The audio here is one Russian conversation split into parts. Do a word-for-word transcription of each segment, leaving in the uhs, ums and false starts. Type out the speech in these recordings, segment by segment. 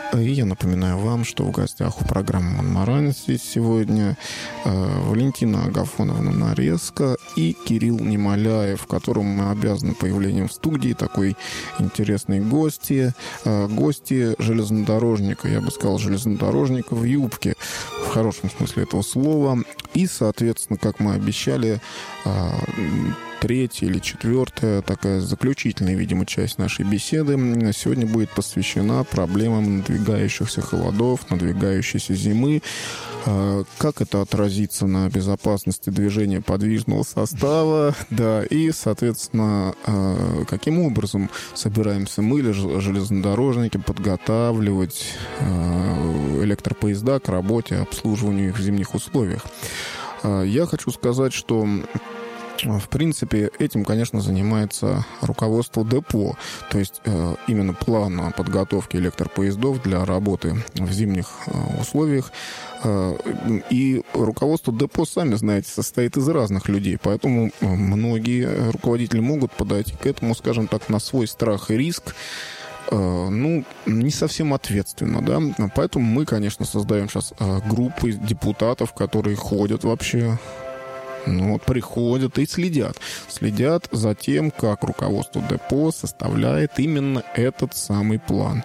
И я напоминаю вам, что в гостях у программы «Монморан» здесь сегодня э, Валентина Агафоновна Нарезка и Кирилл Немоляев, которому мы обязаны появлением в студии такой интересной гости. Э, гости железнодорожника, я бы сказал, железнодорожника в юбке, в хорошем смысле этого слова. И, соответственно, как мы обещали, э, третья или четвертая, такая заключительная, видимо, часть нашей беседы сегодня будет посвящена проблемам надвигающихся холодов, надвигающейся зимы. Как это отразится на безопасности движения подвижного состава, да, и, соответственно, каким образом собираемся мы, железнодорожники, подготавливать электропоезда к работе, обслуживанию их в зимних условиях. Я хочу сказать, что в принципе, этим, конечно, занимается руководство депо, то есть э, именно план подготовки электропоездов для работы в зимних э, условиях. Э, и руководство депо, сами знаете, состоит из разных людей, поэтому многие руководители могут подойти к этому, скажем так, на свой страх и риск. Ну, не совсем ответственно, да. Поэтому мы, конечно, создаем сейчас группы депутатов, которые ходят вообще... Ну, приходят и следят. Следят за тем, как руководство депо составляет именно этот самый план.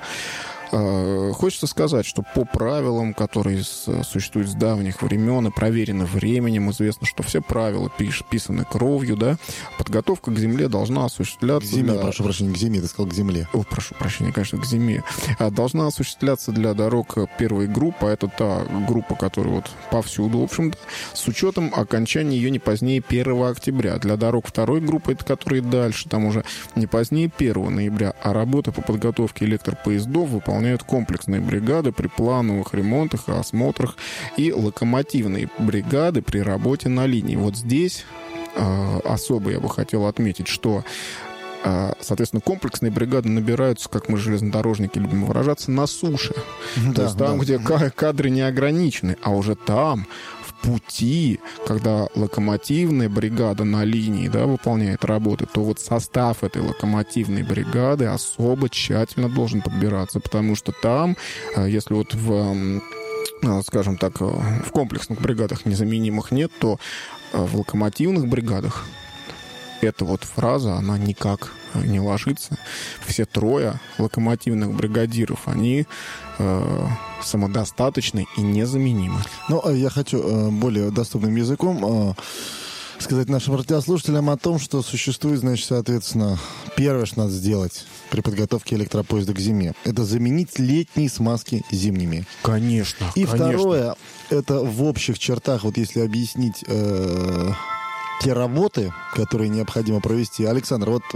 Хочется сказать, что по правилам, которые существуют с давних времен и проверены временем, известно, что все правила писаны кровью, да, подготовка к земле должна осуществляться... К зиме, для... прошу прощения, к зиме, ты сказал, к земле. О, прошу прощения, конечно, к зиме. Должна осуществляться для дорог первой группы, а это та группа, которая вот повсюду, в общем-то, с учетом окончания ее не позднее первого октября. Для дорог второй группы, это которые дальше, там уже не позднее первого ноября, а работа по подготовке электропоездов выполняют комплексные бригады при плановых ремонтах и осмотрах и локомотивные бригады при работе на линии. Вот здесь э, особо я бы хотел отметить, что э, соответственно, комплексные бригады набираются, как мы железнодорожники любим выражаться, на суше. Да, то есть там, да, где кадры не ограничены, а уже там, пути, когда локомотивная бригада на линии, да, выполняет работы, то вот состав этой локомотивной бригады особо тщательно должен подбираться, потому что там, если вот в, скажем так, в комплексных бригадах незаменимых нет, то в локомотивных бригадах эта вот фраза, она никак не ложится. Все трое локомотивных бригадиров, они э, самодостаточны и незаменимы. Ну, я хочу э, более доступным языком э, сказать нашим радиослушателям о том, что существует, значит, соответственно, первое, что надо сделать при подготовке электропоезда к зиме, это заменить летние смазки зимними. Конечно, И конечно. второе, это в общих чертах, вот если объяснить... Э, те работы, которые необходимо провести. Александр, вот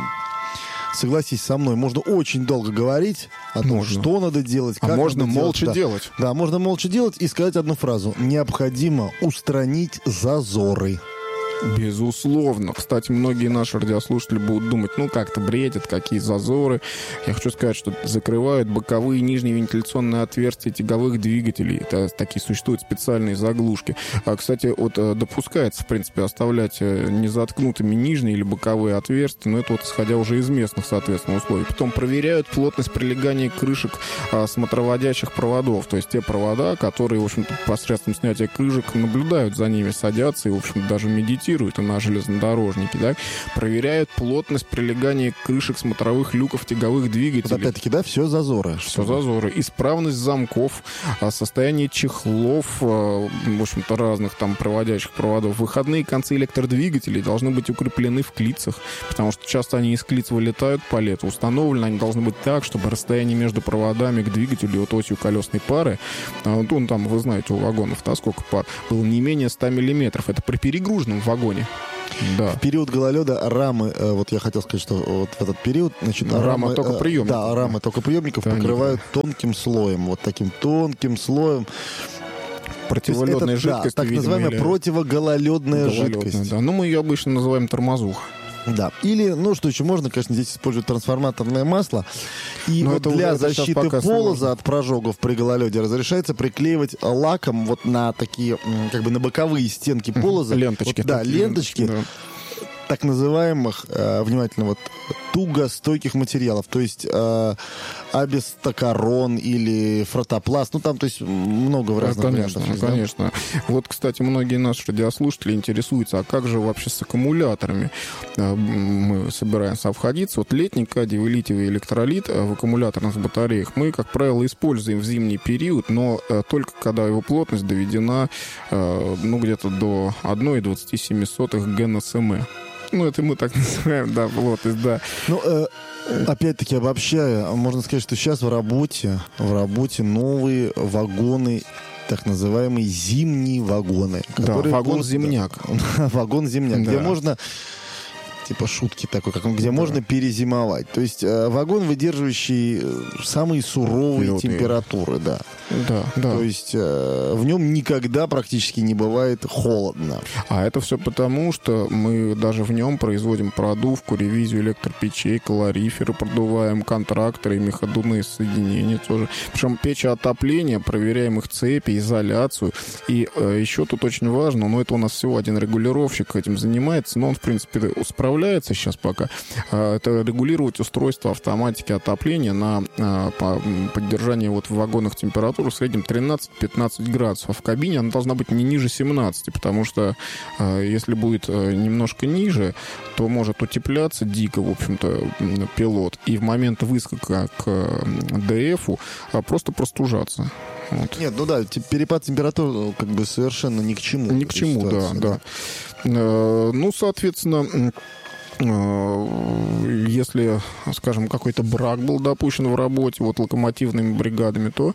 согласись со мной, можно очень долго говорить о том, можно. Что надо делать, а как можно надо молча делать. делать. Да. да, можно молча делать и сказать одну фразу. Необходимо устранить зазоры. Безусловно. Кстати, многие наши радиослушатели будут думать, ну, как-то бредят, какие зазоры. Я хочу сказать, что закрывают боковые и нижние вентиляционные отверстия тяговых двигателей. Это такие существуют специальные заглушки. А, кстати, вот допускается, в принципе, оставлять незаткнутыми нижние или боковые отверстия, но это вот исходя уже из местных, соответственно, условий. Потом проверяют плотность прилегания крышек а, смотроводящих проводов. То есть те провода, которые, в общем-то, посредством снятия крышек наблюдают за ними, садятся и, в общем-то, даже медитируют. И на железнодорожники, да, проверяют плотность прилегания крышек смотровых люков тяговых двигателей. Вот опять-таки, да, все зазоры. Все зазоры. Исправность замков, состояние чехлов, в общем-то, разных там проводящих проводов. Выходные концы электродвигателей должны быть укреплены в клицах, потому что часто они из клиц вылетают по лету. Установлены они должны быть так, чтобы расстояние между проводами к двигателю и вот осью колесной пары, вот он там, вы знаете, у вагонов-то сколько пар, было не менее ста миллиметров. Это при перегруженном вагоне. Да. В период гололеда рамы, вот я хотел сказать, что вот в этот период, значит, рама рамы, токоприемников. Да, рамы токоприемников да, покрывают да. тонким слоем, вот таким тонким слоем. Противоледная это, жидкость. Да, так называемая или... противогололедная жидкость. Да, ну мы ее обычно называем тормозуха. Да. Или, ну, что еще можно, конечно, здесь использовать трансформаторное масло. И но вот для защиты полоза от прожогов при гололеде разрешается приклеивать лаком вот на такие, как бы на боковые стенки полоза. Ленточки. Вот, да, ленточки. Да. Так называемых, э, внимательно, вот тугостойких материалов, то есть э, абистакарон или фротопласт, ну там, то есть много разных конечно, вариантов. Конечно. Вот, кстати, многие наши радиослушатели интересуются, а как же вообще с аккумуляторами мы собираемся обходиться? Вот летний кадмиевый литиевый электролит в аккумуляторных батареях мы, как правило, используем в зимний период, но только когда его плотность доведена ну, где-то до одна целая двадцать семь сотых ГНСМ. Ну, это мы так называем, да, плотность, да. Ну, э, опять-таки, обобщая, можно сказать, что сейчас в работе, в работе новые вагоны, так называемые зимние вагоны. Да, вагон-земняк. Вагон-земняк, где можно... типа шутки такой, как, где да. можно перезимовать. То есть э, вагон, выдерживающий самые суровые Лёты. температуры, да. Да, да. То есть э, в нем никогда практически не бывает холодно. А это все потому, что мы даже в нем производим продувку, ревизию электропечей, калориферы продуваем, контракторы и меходунные соединения тоже. Причем печи отопления, проверяем их цепи, изоляцию. И э, еще тут очень важно, но это у нас всего один регулировщик этим занимается, но он, в принципе, справляется сейчас пока, это регулировать устройство автоматики отопления на поддержание вот в вагонах температуры в среднем тринадцать-пятнадцать градусов. А в кабине она должна быть не ниже семнадцати, потому что если будет немножко ниже, то может утепляться дико, в общем-то, пилот. И в момент выскока к ДФу просто простужаться. Вот. Нет, ну да, перепад температур как бы совершенно ни к чему. Ни к чему, ситуации, да, да. да. Ну, соответственно, если, скажем, какой-то брак был допущен в работе вот локомотивными бригадами, то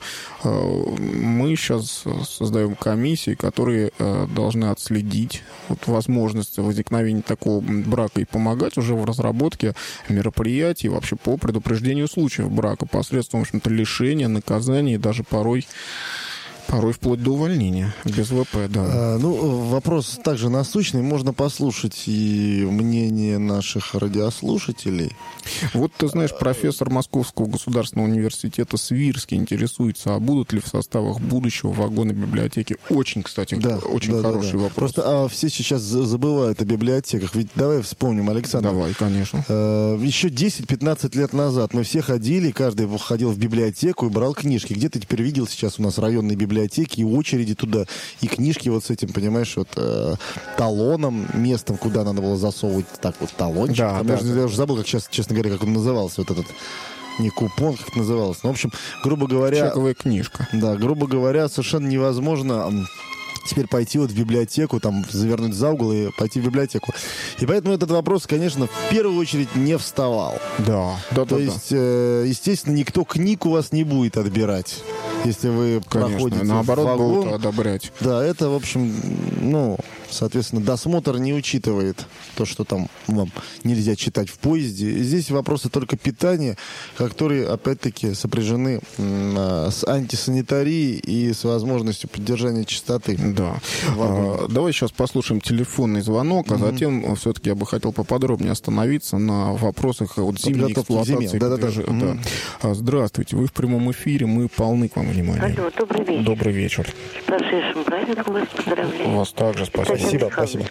мы сейчас создаем комиссии, которые должны отследить вот возможность возникновения такого брака и помогать уже в разработке мероприятий вообще по предупреждению случаев брака посредством, в общем-то, лишения, наказания и даже порой Порой вплоть до увольнения, без ВП, да. А, ну, вопрос также насущный. Можно послушать и мнение наших радиослушателей. Вот, ты знаешь, профессор Московского государственного университета Свирский интересуется, а будут ли в составах будущего вагоны библиотеки. Очень, кстати, да, очень да, хороший да, да. вопрос. Просто а, все сейчас забывают о библиотеках. Ведь давай вспомним, Александр. Давай, конечно. Э, еще десять-пятнадцать лет назад мы все ходили, каждый ходил в библиотеку и брал книжки. Где ты теперь видел сейчас у нас районные библиотеки? библиотеки и очереди туда, и книжки вот с этим, понимаешь, вот э, талоном, местом, куда надо было засовывать так вот талончик. Да, Там, да, я, да. я уже забыл, как сейчас, честно говоря, как он назывался, вот этот, не купон, как это называлось. Ну, в общем, грубо говоря... Чековая книжка. Да, грубо говоря, совершенно невозможно... теперь пойти вот в библиотеку, там, завернуть за угол и пойти в библиотеку. И поэтому этот вопрос, конечно, в первую очередь не вставал. Да, да, То да. есть, э, естественно, никто книг у вас не будет отбирать, если вы Конечно, проходите наоборот, в вагон. будут одобрять. Да, это, в общем, ну, соответственно, досмотр не учитывает то, что там вам нельзя читать в поезде. И здесь вопросы только питания, которые, опять-таки, сопряжены э, с антисанитарией и с возможностью поддержания чистоты. Да. А, давай сейчас послушаем телефонный звонок, а mm-hmm. затем все-таки я бы хотел поподробнее остановиться на вопросах вот, зимней эксплуатации. Да, да, да. Mm-hmm. да. Здравствуйте, вы в прямом эфире, мы полны к вам внимания. Алло, добрый вечер. Добрый вечер. С прошедшим праздником вас поздравляю. Вас также, спасибо. Спасибо, спасибо.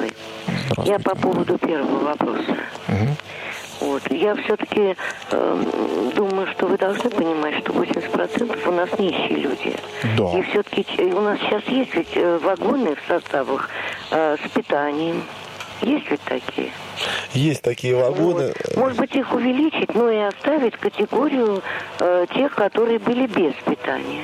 Я по поводу первого вопроса. Угу. Вот. Я все-таки э, думаю, что вы должны понимать, что восемьдесят процентов у нас нищие люди. Да. И все-таки у нас сейчас есть ведь вагоны в составах э, с питанием. Есть ведь такие? Есть такие вагоны. Вот. Может быть, их увеличить, но и оставить категорию э, тех, которые были без питания.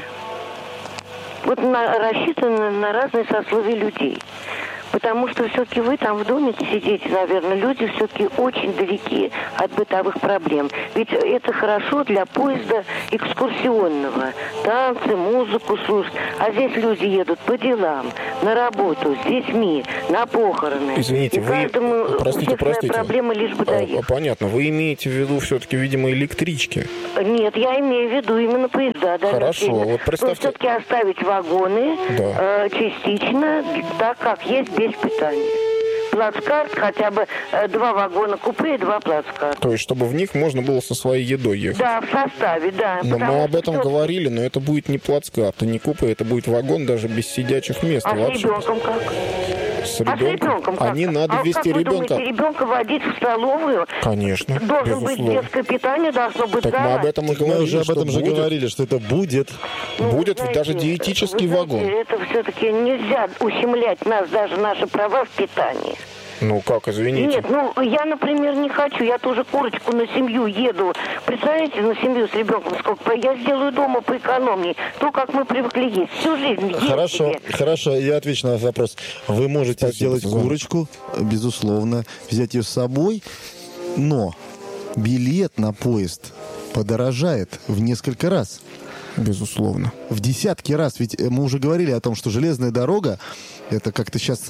Вот на, рассчитано на разные сословия людей. Потому что все-таки вы там в домике сидите, наверное, люди все-таки очень далеки от бытовых проблем. Ведь это хорошо для поезда экскурсионного. Танцы, музыку слушать. А здесь люди едут по делам, на работу, с детьми, на похороны. Извините, и вы... каждому Простите, простите. проблема лишь бы доехать. Понятно. Вы имеете в виду все-таки, видимо, электрички? Нет, я имею в виду именно поезда. Да, хорошо. Вот представьте... все-таки оставить вагоны да. э, частично, так как есть без питания. Плацкарт, хотя бы э, два вагона купе и два плацкарта. То есть, чтобы в них можно было со своей едой ехать? Да, в составе, да. Но мы об этом что... говорили, но это будет не плацкарт, и не купе, это будет вагон даже без сидячих мест. А вообще. с ребенком как? С ребенком? А с ребенком как? Они надо а вести как вы ребенка. Думаете, ребенка водить в столовую? Конечно, Должен безусловно. быть детское питание, должно быть Так мы заранее. об этом и Мы говорили, уже об что этом же будет. говорили, что это будет. Ну, Будет вы ведь даже знаете, диетический вы знаете, вагон. Это все-таки нельзя ущемлять нас, даже наши права в питании. Ну как, извините. Нет, ну я, например, не хочу. Я тоже курочку на семью еду. Представляете, на семью с ребенком сколько? Я сделаю дома поэкономнее. То, как мы привыкли есть. Всю жизнь есть Хорошо, себе. хорошо, я отвечу на ваш вопрос. Вы можете Спасибо, сделать Сузанна. курочку, безусловно, взять ее с собой, но билет на поезд подорожает в несколько раз. Безусловно. В десятки раз. Ведь мы уже говорили о том, что железная дорога, это как-то сейчас...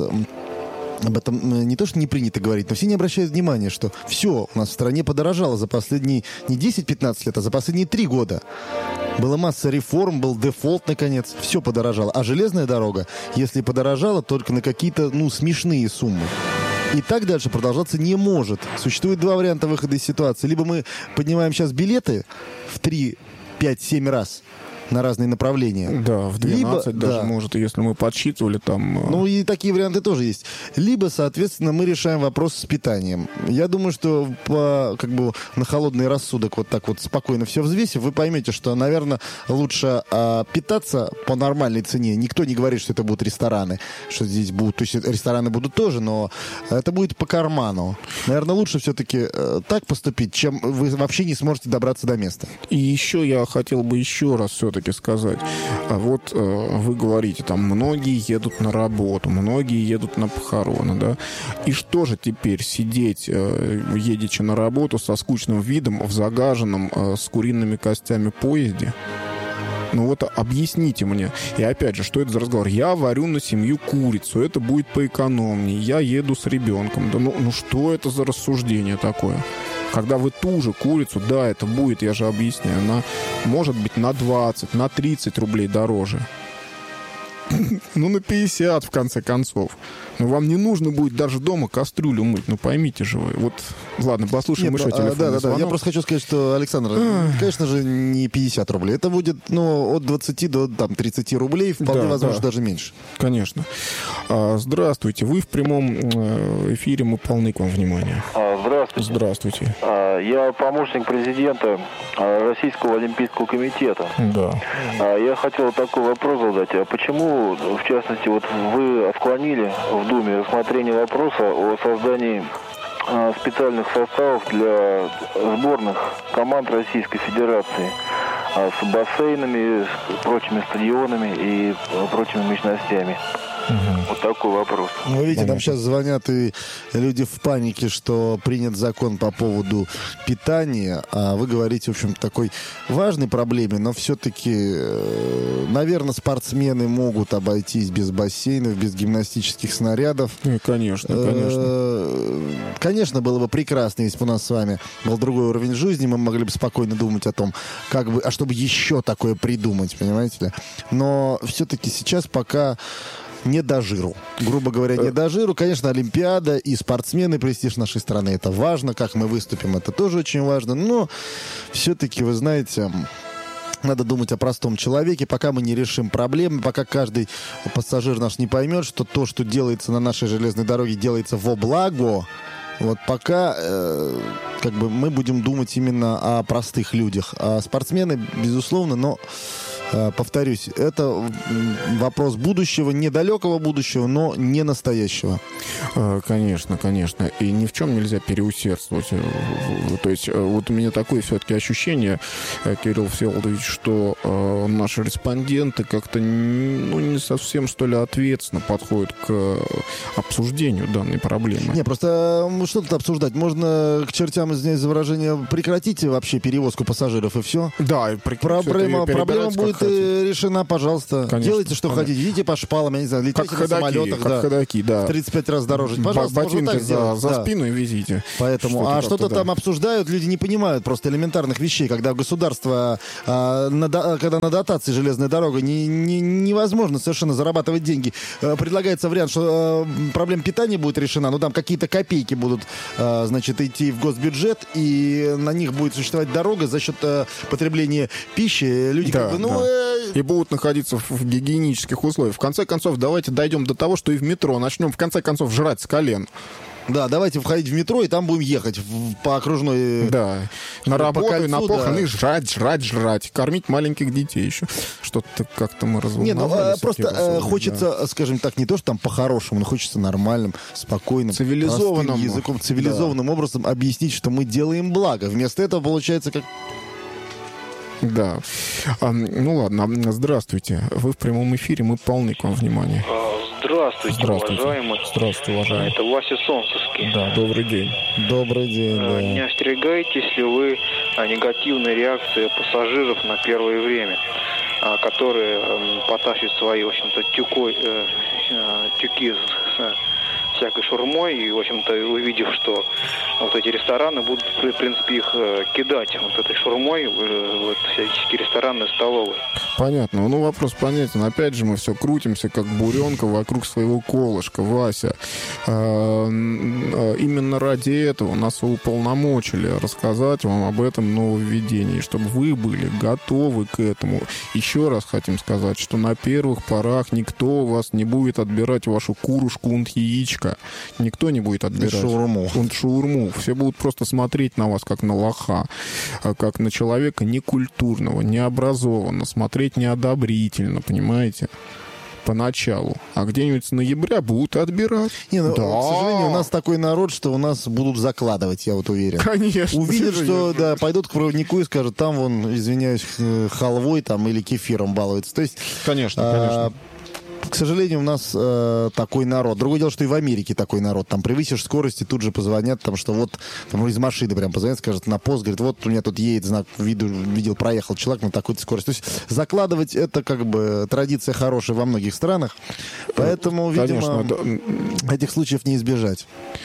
Об этом не то, что не принято говорить, но все не обращают внимания, что все у нас в стране подорожало за последние не десять-пятнадцать лет, а за последние три года. Была масса реформ, был дефолт, наконец. Все подорожало. А железная дорога, если подорожала, только на какие-то, ну, смешные суммы. И так дальше продолжаться не может. Существует два варианта выхода из ситуации. Либо мы поднимаем сейчас билеты в три, пять, семь раз на разные направления. Да, в двенадцать Либо, даже, да. может, если мы подсчитывали там... э, Ну и такие варианты тоже есть. Либо, соответственно, мы решаем вопрос с питанием. Я думаю, что по, как бы, на холодный рассудок, вот так вот спокойно все взвесив, вы поймете, что, наверное, лучше а, питаться по нормальной цене. Никто не говорит, что это будут рестораны, что здесь будут... То есть рестораны будут тоже, но это будет по карману. Наверное, лучше все-таки э, так поступить, чем вы вообще не сможете добраться до места. И еще я хотел бы еще раз все-таки сказать. А вот э, вы говорите, там, многие едут на работу, многие едут на похороны, да? И что же теперь сидеть, э, едучи на работу со скучным видом в загаженном э, с куриными костями поезде? Ну вот объясните мне. И опять же, что это за разговор? Я варю на семью курицу, это будет поэкономнее. Я еду с ребенком. Да ну, ну что это за рассуждение такое? Когда вы ту же курицу, да, это будет, я же объясняю, она может быть на двадцать, на тридцать рублей дороже. Ну, на пятьдесят, в конце концов. Но вам не нужно будет даже дома кастрюлю мыть. Ну, поймите же вы. Вот, ладно, послушаем Нет, еще ну, а, телефонный да, да, да. звонок. Я просто хочу сказать, что, Александр, конечно же, не пятьдесят рублей. Это будет, ну, от двадцати до там, тридцати рублей, вполне Да, возможно, да. даже меньше. Конечно. А, здравствуйте. Вы в прямом э, эфире. Мы полны к вам внимания. А, Здравствуйте. Здравствуйте. А, Я помощник президента а, Российского олимпийского комитета. Да. А, Я хотел такой вопрос задать. А почему, в частности, вот вы отклонили в Думе рассмотрение вопроса о создании а, специальных составов для сборных команд Российской Федерации а, с бассейнами, с прочими стадионами и а, прочими мощностями? Вот такой вопрос. Ну, видите, нам Понятно. сейчас звонят и люди в панике, что принят закон по поводу питания, а вы говорите, в общем, такой важной проблеме, но все-таки, наверное, спортсмены могут обойтись без бассейнов, без гимнастических снарядов. Ну, конечно, конечно. Э, Конечно, было бы прекрасно, если бы у нас с вами был другой уровень жизни, мы могли бы спокойно думать о том, как бы, а чтобы еще такое придумать, понимаете ли. Но все-таки сейчас пока не до жиру. Грубо говоря, не до жиру. Конечно, Олимпиада и спортсмены, престиж нашей страны, это важно. Как мы выступим, это тоже очень важно. Но все-таки, вы знаете, надо думать о простом человеке, пока мы не решим проблемы, пока каждый пассажир наш не поймет, что то, что делается на нашей железной дороге, делается во благо. Вот пока э, как бы мы будем думать именно о простых людях. А спортсмены, безусловно, но э, повторюсь, это м, вопрос будущего, недалекого будущего, но не настоящего. Э, Конечно, конечно. И ни в чем нельзя переусердствовать. Э, в- То есть э, вот у меня такое все-таки ощущение, э, Кирилл Всеволодович, что э, наши респонденты как-то н- ну, не совсем, что ли, ответственно подходят к э, обсуждению данной проблемы. Не, просто м, что тут обсуждать? Можно к чертям, извиняюсь за выражение, прекратить вообще перевозку пассажиров и все. Да, и прекратите Проблема, её перебирать, проблема как будет хотите. э, решена, пожалуйста. Конечно, Делайте, что конечно. хотите. Идите по шпалам, я не знаю, Как летайте на ходаки, самолетах. как да. ходаки, да. тридцать пять раз дороже. Б- Пожалуйста, можно ботинки так за, сделать. за Да. спину и везите. Поэтому, Что-то а как-то, что-то да. там обсуждают, люди не понимают просто элементарных вещей, когда государство, а, на до- когда на дотации железная дорога не, не- невозможно совершенно зарабатывать деньги. А, предлагается вариант, что а, проблема питания будет решена, ну там какие-то копейки будут, а, значит, идти в госбюджет, и на них будет существовать дорога за счет а, потребления пищи. Люди Да, как бы, ну, да. э, и будут находиться в, в гигиенических условиях. В конце концов, давайте дойдем до того, что и в метро начнем, в конце концов, жрать с колен. Да, давайте входить в метро, и там будем ехать в, по окружной... Да, на работу, кольцу, на похороны, да. жрать, жрать, жрать. Кормить маленьких детей еще. Что-то как-то мы разволновались. Не, ну а, просто разумеется, а, хочется, да. скажем так, не то, что там по-хорошему, но хочется нормальным, спокойным, цивилизованным языком, цивилизованным да. образом объяснить, что мы делаем благо. Вместо этого получается как... Да. А, ну ладно, здравствуйте. Вы в прямом эфире, мы полны к вам внимания. Здравствуйте, Здравствуйте, уважаемый. Здравствуйте, уважаемый. Это Вася Солнцевский. Да, добрый день. Добрый день, да. Не остерегаетесь ли вы негативной реакции пассажиров на первое время, которые потащат свои, в общем-то, тюкой, тюки с всякой шаурмой, и, в общем-то, увидев, что вот эти рестораны будут, в принципе, их кидать вот этой шаурмой, вот всяческие рестораны, столовые. Понятно. Ну, вопрос понятен. Опять же, мы все крутимся, как буренка вокруг своего колышка. Вася, а, именно ради этого нас уполномочили рассказать вам об этом нововведении, чтобы вы были готовы к этому. Еще раз хотим сказать, что на первых порах никто у вас не будет отбирать вашу курушку und яичко. Никто не будет отбирать. Шаурму. Und шаурму. Все будут просто смотреть на вас, как на лоха, как на человека некультурного, необразованного, смотреть неодобрительно, понимаете? Поначалу. А где-нибудь с ноября будут отбирать. Не, ну, да. к сожалению, у нас такой народ, что у нас будут закладывать, я вот уверен. Конечно. Увидят, что, да, пойдут к проводнику и скажут, там вон, извиняюсь, халвой там или кефиром балуются. То есть... Конечно, а, конечно. К сожалению, у нас э, такой народ. Другое дело, что и в Америке такой народ. Там превысишь скорость, и тут же позвонят, там, что вот там, из машины прям позвонят, скажут на пост, говорит, вот у меня тут едет знак, виду, видел, проехал человек на такой-то скорости. То есть закладывать это как бы традиция хорошая во многих странах. Поэтому, видимо, Конечно, этих случаев не избежать.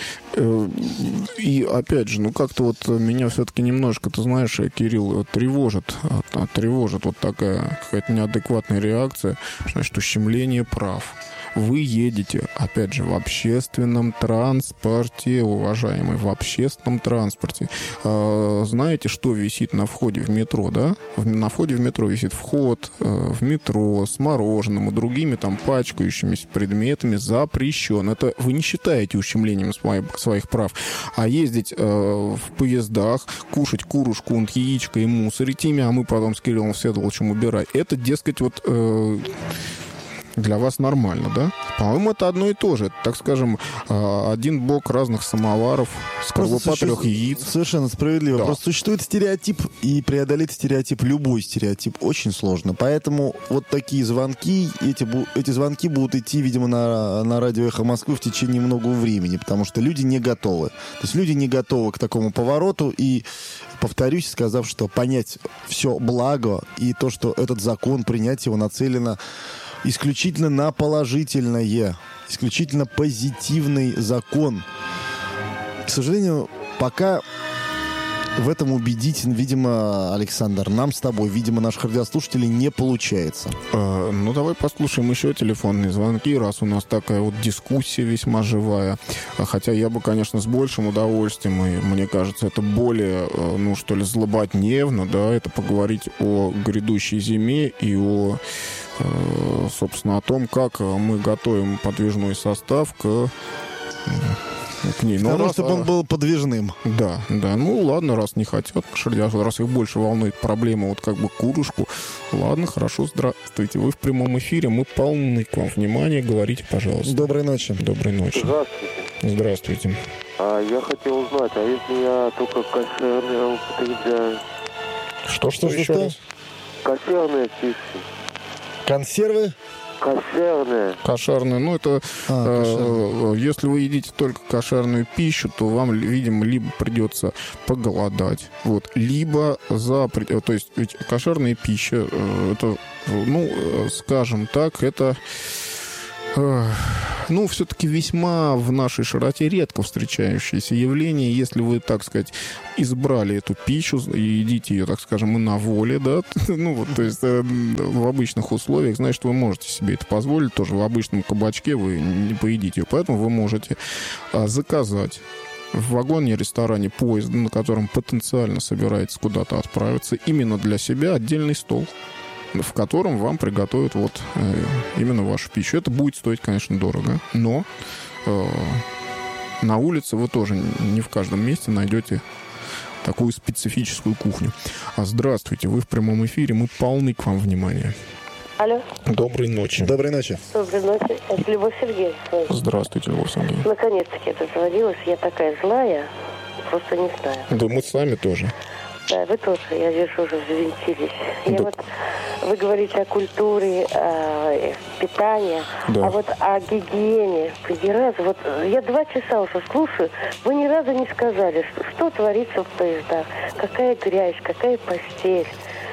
И опять же, ну как-то вот меня все-таки немножко, ты знаешь, Кирилл, тревожит, тревожит вот такая какая-то неадекватная реакция, значит, ущемление прав. Вы едете, опять же, в общественном транспорте, уважаемый, в общественном транспорте. А, знаете, что висит на входе в метро, да? На входе в метро висит вход в метро с мороженым и другими там пачкающимися предметами запрещен. Это вы не считаете ущемлением своих прав. А ездить э, в поездах, кушать курушку, und яичко и мусорить ими, а мы потом с Кириллом Всеволодовичем убирать. Это, дескать, вот... Э, для вас нормально, да? По-моему, это одно и то же. Это, так скажем, один бок разных самоваров, скорлупа трех яиц. Совершенно справедливо. Да. Просто существует стереотип, и преодолеть стереотип, любой стереотип, очень сложно. Поэтому вот такие звонки, эти, эти звонки будут идти, видимо, на, на радио «Эхо Москвы» в течение многого времени, потому что люди не готовы. То есть люди не готовы к такому повороту, и повторюсь, сказав, что понять все благо, и то, что этот закон, принять его нацелено исключительно на положительное, исключительно позитивный закон. К сожалению, пока в этом убедить, видимо, Александр, нам с тобой, видимо, наших радиослушателей не получается. Э, ну, давай послушаем еще телефонные звонки, раз у нас такая вот дискуссия весьма живая. Хотя я бы, конечно, с большим удовольствием, и мне кажется, это более, ну, что ли, злободневно, да, это поговорить о грядущей зиме и о, собственно, о том, как мы готовим подвижной состав к... к ней. Но Потому, раз, чтобы он был подвижным. Да, да. Ну, ладно, раз не хотят, раз их больше волнует проблема, вот как бы курушку. Ладно, хорошо, здравствуйте. Вы в прямом эфире, мы полны к вам внимания. Говорите, пожалуйста. Доброй ночи. Доброй ночи. Здравствуйте. Здравствуйте. А я хотел узнать, а если я только кошерные употребляю? Что, что, что еще что? раз? Кошерные пищи. Консервы? Кошерные. Кошерные. Ну, это а, э, если вы едите только кошерную пищу, то вам, видимо, либо придется поголодать, вот, либо за... То есть, ведь кошерная пища, э, это, ну, э, скажем так, это... Ну, все-таки весьма в нашей широте редко встречающееся явление. Если вы, так сказать, избрали эту пищу и едите ее, так скажем, и на воле, да, ну, вот, то есть э, в обычных условиях, значит, вы можете себе это позволить. Тоже в обычном кабачке вы не поедите ее. Поэтому вы можете а, заказать в вагоне, ресторане, поезда, на котором потенциально собираетесь куда-то отправиться, именно для себя отдельный стол. в котором вам приготовят вот э, именно вашу пищу. Это будет стоить, конечно, дорого, но э, на улице вы тоже не в каждом месте найдете такую специфическую кухню. А здравствуйте, вы в прямом эфире, мы полны к вам внимания. Алло. Доброй ночи. Доброй ночи. Доброй ночи. Это Любовь Сергеевна. Здравствуйте, Любовь Сергеевна. Наконец-таки я дозвонилась. Я такая злая, просто не знаю. Да мы с вами тоже. Да, вы тоже, я вижу, уже взвинтились. Да. Я вот, вы говорите о культуре, о питании, Да. а вот о гигиене. Ни разу, вот я два часа уже слушаю, вы ни разу не сказали, что, что творится в поездах, какая грязь, какая постель.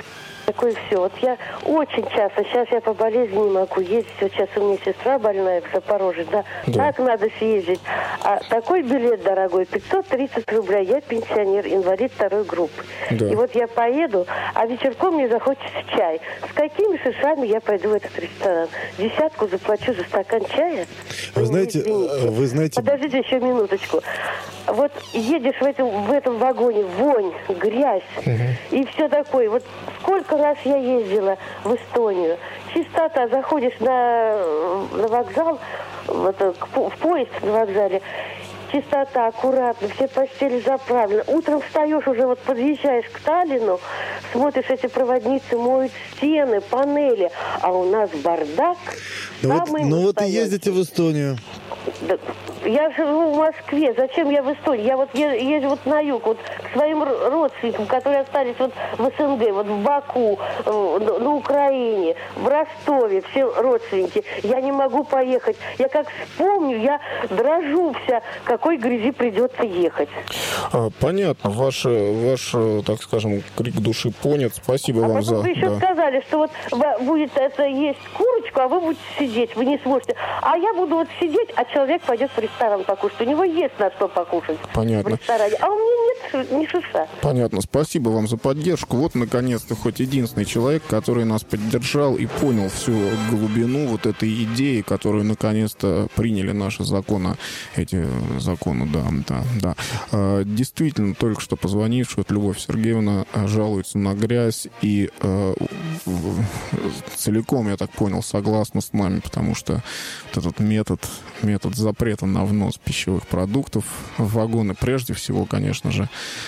Такое все. Вот я очень часто, сейчас я по болезни не могу ездить. Вот сейчас у меня сестра больная в Запорожье, да, Да. так надо съездить. А такой билет дорогой, пятьсот тридцать рублей. Я пенсионер, инвалид второй группы. Да. И вот я поеду, а вечерком мне захочется чай. С какими шишами я пойду в этот ресторан? Десятку заплачу за стакан чая? Вы мне знаете, извините. вы знаете... Подождите еще минуточку. Вот едешь в этом, в этом вагоне, вонь, грязь и все такое. Вот сколько раз я ездила в Эстонию. Чистота, заходишь на, на вокзал, вот, к по- в поезд на вокзале, чистота, аккуратно, все постели заправлены. Утром встаешь уже, вот подъезжаешь к Таллину, смотришь, эти проводницы моют стены, панели, а у нас бардак. Ну вот, самый ну вот и настоящий. ездите в Эстонию. Да, я живу в Москве. Зачем я в Эстонии? Я вот е- езжу вот на юг, вот к своим р- родственникам, которые остались вот в СНГ, вот в Баку, э, на, на Украине, в Ростове, все родственники. Я не могу поехать. Я как вспомню, я дрожу вся, какой грязи придется ехать. А, понятно, ваш, ваш, э, так скажем, крик души понят. Спасибо А вам потом за... вы еще да. сказали, что вот вы- будет это есть курочку, а вы будете сидеть, вы не сможете. А я буду вот сидеть, а человек пойдет в ресторан покушать. У него есть на что покушать Понятно. в ресторане. А у меня нет ши- ни шиша. Понятно, спасибо вам за поддержку. Вот, наконец-то, хоть единственный человек, который нас поддержал и понял всю глубину вот этой идеи, которую, наконец-то, приняли наши законы, эти законы, да, да, да. А, действительно, только что позвонившая вот Любовь Сергеевна а, жалуется на грязь и а, в- в- целиком, я так понял, согласна с нами, потому что вот этот метод, метод запрета на внос пищевых продуктов в вагоны, прежде всего, конечно же,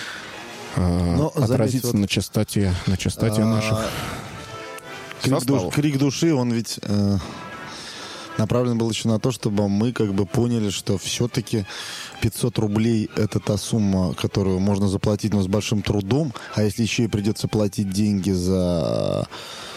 Но, отразится заметь, вот, на частоте, на частоте а, наших крик, душ- составов. крик души, он ведь э, направлен был еще на то, чтобы мы как бы поняли, что все-таки пятьсот рублей это та сумма, которую можно заплатить, но с большим трудом, а если еще и придется платить деньги за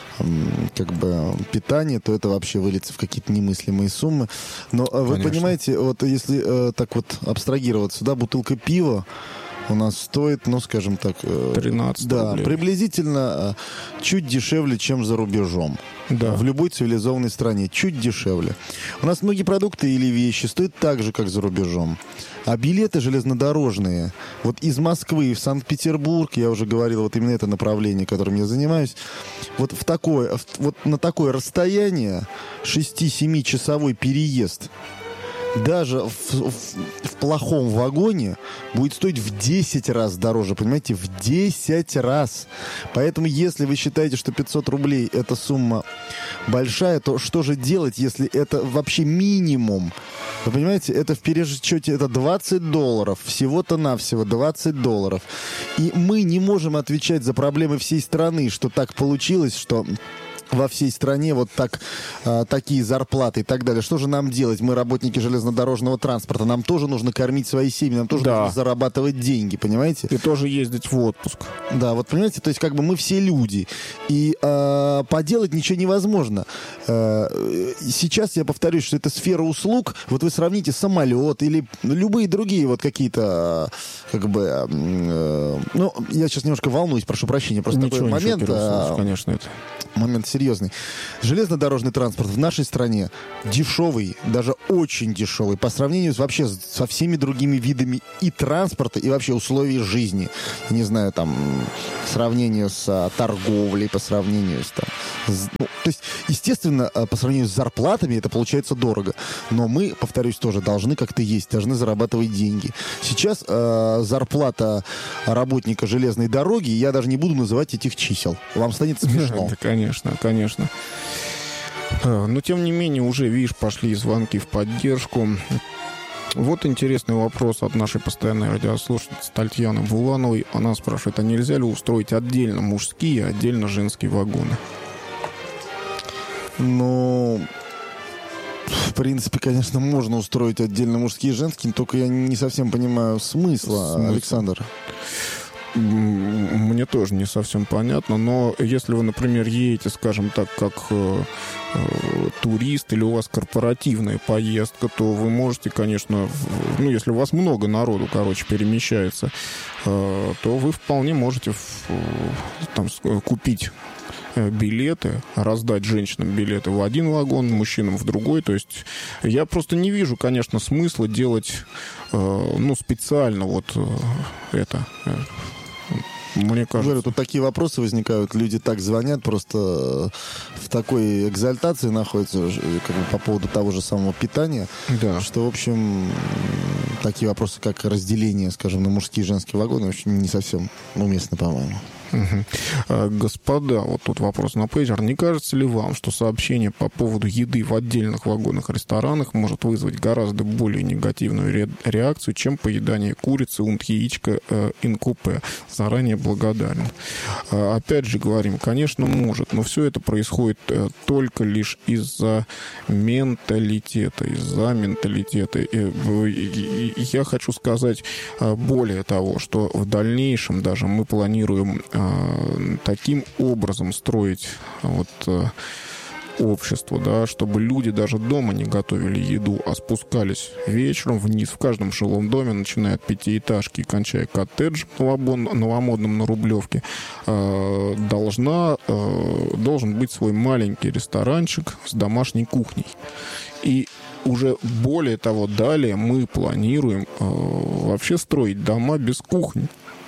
м, как бы питание, то это вообще выльется в какие-то немыслимые суммы. Но э, вы Конечно. понимаете, вот если э, так вот абстрагироваться, да, бутылка пива у нас стоит, ну, скажем так... э, тринадцать Да, рублей. приблизительно э, чуть дешевле, чем за рубежом. Да. В любой цивилизованной стране. Чуть дешевле. У нас многие продукты или вещи стоят так же, как за рубежом. А билеты железнодорожные, вот из Москвы в Санкт-Петербург, я уже говорил, вот именно это направление, которым я занимаюсь, вот, в такое, в- вот на такое расстояние шести-семичасовой переезд даже в, в- в плохом вагоне будет стоить в десять раз дороже, понимаете, в десять раз. Поэтому, если вы считаете, что пятьсот рублей это сумма большая, то что же делать, если это вообще минимум? Вы понимаете, это в пересчете это двадцать долларов, всего-то навсего двадцать долларов. И мы не можем отвечать за проблемы всей страны, что так получилось, что во всей стране вот так, а, такие зарплаты и так далее. Что же нам делать? Мы работники железнодорожного транспорта. Нам тоже нужно кормить свои семьи, нам тоже Да. нужно зарабатывать деньги, понимаете? И тоже ездить в отпуск. Да, вот понимаете, то есть как бы мы все люди. И э, поделать ничего невозможно. Э, сейчас я повторюсь, что это сфера услуг. Вот вы сравните самолет или любые другие вот какие-то э, как бы... э, ну, я сейчас немножко волнуюсь, прошу прощения. Просто Ничего, такой ничего, момент... Кирилл э, Александрович, конечно, это. Момент серьезный. Железнодорожный транспорт в нашей стране дешевый, даже очень дешевый, по сравнению с, вообще со всеми другими видами и транспорта, и вообще условий жизни. Я не знаю, там, в сравнении с а, торговлей, по сравнению с... Там, с- ну, то есть, естественно, а, по сравнению с зарплатами это получается дорого. Но мы, повторюсь, тоже должны как-то есть, должны зарабатывать деньги. Сейчас а, зарплата работника железной дороги, я даже не буду называть этих чисел. Вам станет смешно. Да, конечно. конечно, конечно. Но, тем не менее, уже, видишь, пошли звонки в поддержку. Вот интересный вопрос от нашей постоянной радиослушательницы Татьяны Булановой. Она спрашивает, а нельзя ли устроить отдельно мужские, отдельно женские вагоны? Ну, в принципе, конечно, можно устроить отдельно мужские и женские, только я не совсем понимаю смысла, Смысл? Александр. Мне тоже не совсем понятно, но если вы, например, едете, скажем так, как э, э, турист, или у вас корпоративная поездка, то вы можете, конечно, в, ну, если у вас много народу, короче, перемещается, э, то вы вполне можете в, там, купить билеты, раздать женщинам билеты в один вагон, мужчинам в другой. То есть я просто не вижу, конечно, смысла делать, э, ну, специально вот э, это... Э, Мне кажется. Говорю, тут такие вопросы возникают, люди так звонят, просто в такой экзальтации находятся как бы, по поводу того же самого питания, да. что, в общем, такие вопросы, как разделение, скажем, на мужские и женские вагоны, очень не совсем уместны, по-моему. Угу. Господа, вот тут вопрос на пейджер. Не кажется ли вам, что сообщение по поводу еды в отдельных вагонах и ресторанах может вызвать гораздо более негативную ре- реакцию, чем поедание курицы, унт, яичка, э, ин-купе? Заранее благодарен. Э, опять же говорим, конечно, может, но все это происходит э, только лишь из-за менталитета, из-за менталитета. И, и, и я хочу сказать э, более того, что в дальнейшем даже мы планируем таким образом строить вот, общество, да, чтобы люди даже дома не готовили еду, а спускались вечером вниз в каждом жилом доме, начиная от пятиэтажки и кончая коттеджем новомодным на Рублевке, должна, должен быть свой маленький ресторанчик с домашней кухней. И уже более того, далее мы планируем вообще строить дома без кухни.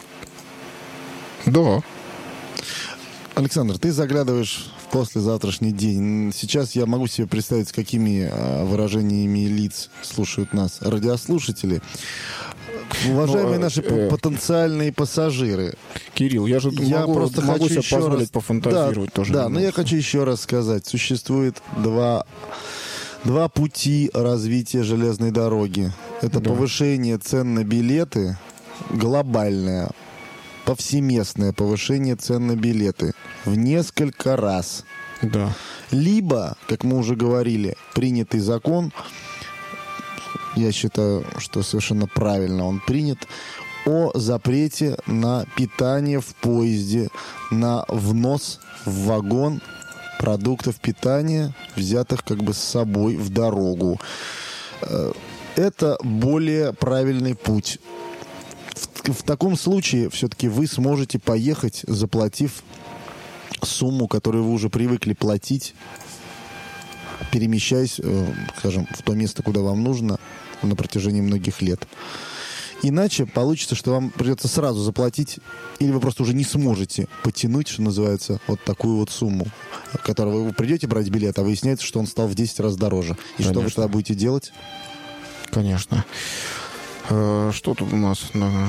Да. Александр, ты заглядываешь в послезавтрашний день. Сейчас я могу себе представить, с какими выражениями лиц слушают нас радиослушатели. Уважаемые ну, наши э, потенциальные пассажиры. Кирилл, я же я могу, просто могу хочу себе позволить раз... пофантазировать да, тоже. Да, но я хочу еще раз сказать. Существует два, два пути развития железной дороги. Это да. повышение цен на билеты, глобальное, повсеместное повышение цен на билеты в несколько раз. Да. Либо, как мы уже говорили, принятый закон, я считаю, что совершенно правильно он принят, о запрете на питание в поезде, на внос в вагон продуктов питания, взятых как бы с собой в дорогу. Это более правильный путь. В, в таком случае все-таки вы сможете поехать, заплатив сумму, которую вы уже привыкли платить, перемещаясь, скажем, в то место, куда вам нужно на протяжении многих лет. Иначе получится, что вам придется сразу заплатить, или вы просто уже не сможете потянуть, что называется, вот такую вот сумму, которую вы придете брать билет, а выясняется, что он стал в десять раз дороже. И Конечно. Что вы тогда будете делать? Конечно. Что тут у нас?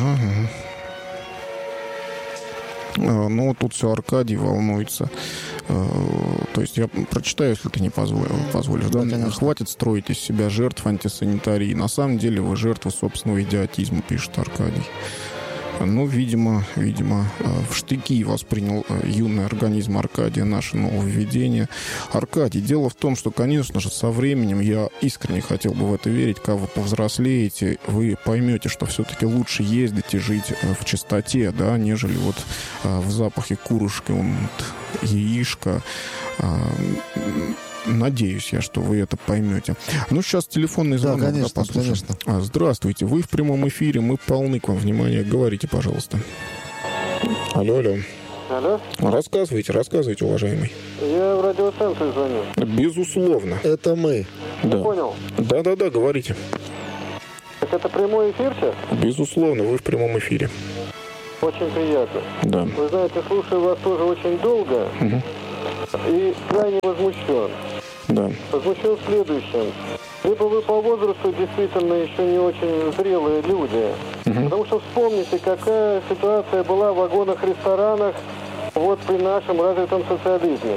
Ну, тут все Аркадий волнуется. То есть я прочитаю, если ты не позволил, позволишь. Да, да? Хватит строить из себя жертв антисанитарии. На самом деле вы жертвы собственного идиотизма, пишет Аркадий. Ну, видимо, видимо, в штыки воспринял юный организм Аркадия наше нововведение. Аркадий, дело в том, что, конечно же, со временем, я искренне хотел бы в это верить, когда вы повзрослеете, вы поймете, что все-таки лучше ездить и жить в чистоте, да, нежели вот в запахе курушки, яишка. Надеюсь я, что вы это поймете. Ну, сейчас телефонный звонок. Да, конечно, да, конечно. Здравствуйте, вы в прямом эфире, мы полны к вам внимания. Говорите, пожалуйста. Алло, алло. Алло? Рассказывайте, рассказывайте, уважаемый. Я в радиостанцию звоню. Безусловно. Это мы. Да. Не понял? Да-да-да, говорите. Так это прямой эфир сейчас? Безусловно, вы в прямом эфире. Очень приятно. Да. Вы знаете, слушаю вас тоже очень долго. Угу. И крайне возмущен. Да. Возмущен следующим. Либо вы по возрасту действительно еще не очень зрелые люди. Угу. Потому что вспомните, какая ситуация была в вагонах-ресторанах вот при нашем развитом социализме.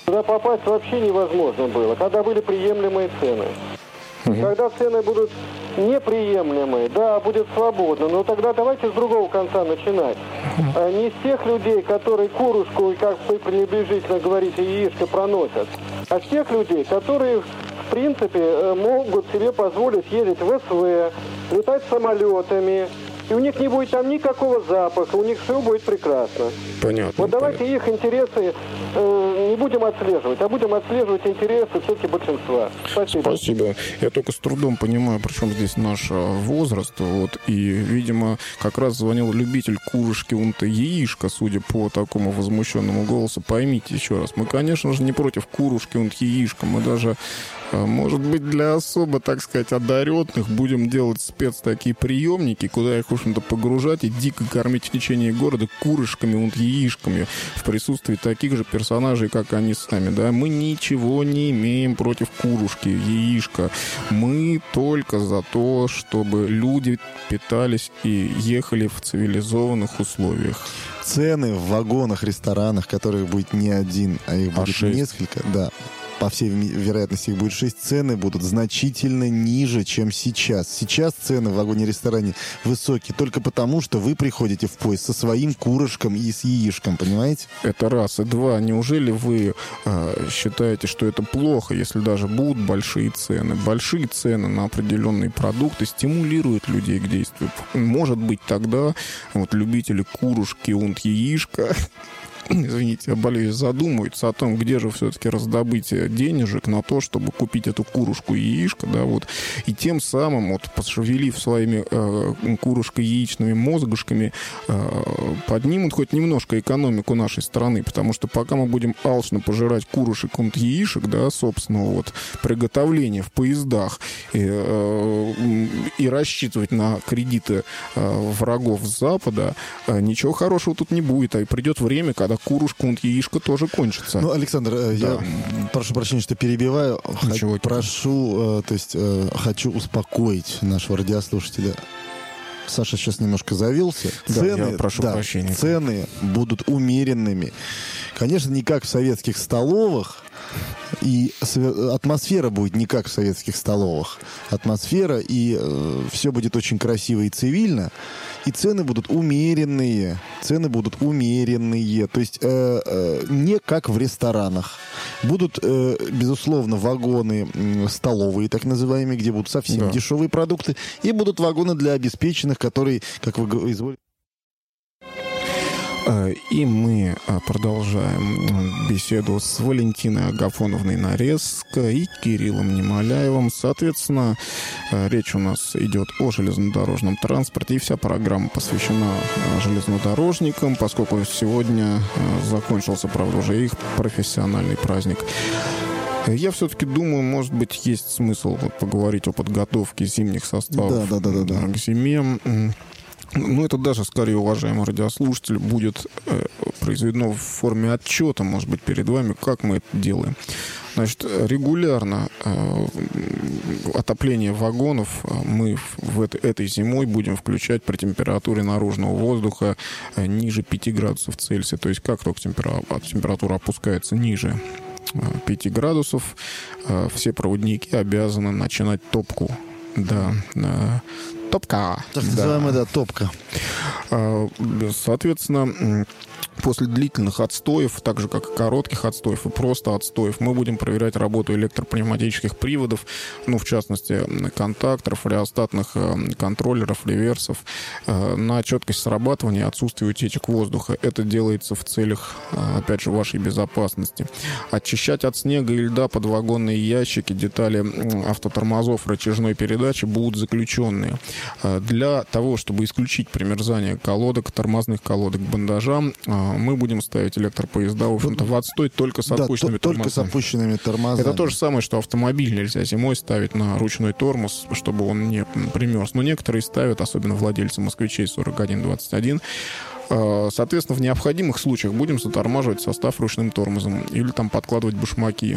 Туда попасть вообще невозможно было, когда были приемлемые цены. Угу. Когда цены будут неприемлемые, да, будет свободно, но тогда давайте с другого конца начинать. Угу. Не с тех людей, которые курушку, как вы пренебрежительно говорите, яичко проносят, а с тех людей, которые, в принципе, могут себе позволить ездить в СВ, летать самолетами, и у них не будет там никакого запаха, у них все будет прекрасно. Понятно. Вот давайте понятно. их интересы э, не будем отслеживать, а будем отслеживать интересы все-таки большинства. Спасибо. Спасибо. Я только с трудом понимаю, причем здесь наш возраст. Вот, и, видимо, как раз звонил любитель курушки унта яишка, судя по такому возмущенному голосу. Поймите еще раз, мы, конечно же, не против курушки унт яишка. Мы даже, может быть, для особо, так сказать, одаренных будем делать спец такие приемники, куда их, в общем-то, погружать и дико кормить в течение города курышками унт яишками в присутствии таких же персонажей, как они сами, да. Мы ничего не имеем против курушки, яишка. Мы только за то, чтобы люди питались и ехали в цивилизованных условиях. Цены в вагонах, ресторанах, которых будет не один, а их будет а несколько, да. По всей вероятности, их будет шесть, цены будут значительно ниже, чем сейчас. Сейчас цены в вагоне-ресторане высокие только потому, что вы приходите в поезд со своим курышком и с яишком, понимаете? Это раз. И два. Неужели вы э, считаете, что это плохо, если даже будут большие цены? Большие цены на определенные продукты стимулируют людей к действию. Может быть, тогда вот любители курушки унт яишка... извините, я болею, задумаются о том, где же все-таки раздобыть денежек на то, чтобы купить эту курушку и яишко, да, вот, и тем самым, вот, пошевелив своими э, курушко-яичными мозгушками, э, поднимут хоть немножко экономику нашей страны, потому что пока мы будем алчно пожирать курушек и яишек, да, собственного вот приготовления в поездах и, э, и рассчитывать на кредиты э, врагов Запада, э, ничего хорошего тут не будет, а и придет время, когда курушка и яишко тоже кончится. Ну, Александр, да. я прошу прощения, что перебиваю. Х- прошу, э, то есть, э, хочу успокоить нашего радиослушателя. Саша сейчас немножко завелся. Да, цены, я прошу да, прощения. Цены будут умеренными. Конечно, не как в советских столовых. И атмосфера будет не как в советских столовых. Атмосфера, и э, все будет очень красиво и цивильно. И цены будут умеренные. Цены будут умеренные. То есть э, э, не как в ресторанах. Будут, э, безусловно, вагоны э, столовые, так называемые, где будут совсем да. дешевые продукты. И будут вагоны для обеспеченных, которые, как вы изволите... И мы продолжаем беседу с Валентиной Агафоновной Нарезко и Кириллом Немоляевым. Соответственно, речь у нас идет о железнодорожном транспорте, и вся программа посвящена железнодорожникам, поскольку сегодня закончился, правда, уже их профессиональный праздник. Я все-таки думаю, может быть, есть смысл вот поговорить о подготовке зимних составов да, да, да, да, да. к зиме. Ну, это даже, скорее, уважаемый радиослушатель, будет э, произведено в форме отчета, может быть, перед вами, как мы это делаем. Значит, регулярно э, отопление вагонов мы в это, этой зимой будем включать при температуре наружного воздуха э, ниже пяти градусов Цельсия. То есть, как только температура, температура опускается ниже пяти градусов, э, все проводники обязаны начинать топку. Да, э, топка. Так называемая, да, топка. Соответственно, после длительных отстоев, так же как и коротких отстоев и просто отстоев, мы будем проверять работу электропневматических приводов, ну, в частности, контакторов, реостатных контроллеров, реверсов, на четкость срабатывания и отсутствие утечек воздуха. Это делается в целях, опять же, вашей безопасности. Очищать от снега и льда подвагонные ящики, детали автотормозов рычажной передачи будут заключенные. Для того, чтобы исключить примерзание колодок, тормозных колодок к бандажам, мы будем ставить электропоезда, в общем-то, в отстой только с опущенными да, только тормозами. с опущенными тормозами. Это то же самое, что автомобиль нельзя зимой ставить на ручной тормоз, чтобы он не примерз. Но некоторые ставят, особенно владельцы москвичей сорок один двадцать один. Соответственно, в необходимых случаях будем затормаживать состав ручным тормозом или там подкладывать башмаки.